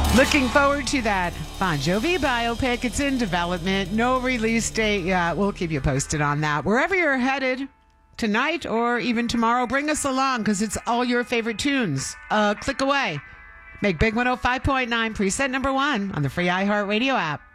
Looking forward to that Bon Jovi biopic. It's in development. No release date yet. We'll keep you posted on that. Wherever you're headed tonight or even tomorrow, bring us along because it's all your favorite tunes. Click away. Make Big 105.9 preset number 1 on the free iHeartRadio app.